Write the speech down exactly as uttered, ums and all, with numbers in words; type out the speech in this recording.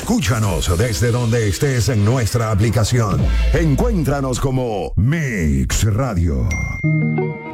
Escúchanos desde donde estés en nuestra aplicación. Encuéntranos como Mix Radio.